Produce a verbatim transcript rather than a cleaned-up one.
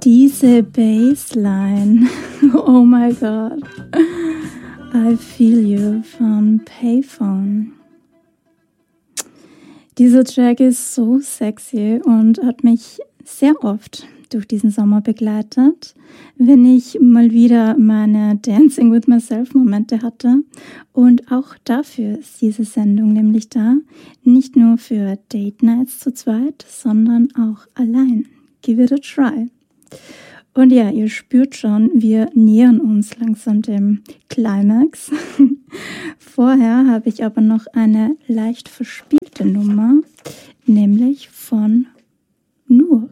Diese Bassline, oh my god, I Feel You von Payphone. Dieser Track ist so sexy und hat mich sehr oft durch diesen Sommer begleitet, wenn ich mal wieder meine Dancing with Myself Momente hatte. Und auch dafür ist diese Sendung nämlich da, nicht nur für Date Nights zu zweit, sondern auch allein. Give it a try. Und ja, ihr spürt schon, wir nähern uns langsam dem Climax. Vorher habe ich aber noch eine leicht verspielte Nummer, nämlich von Nur.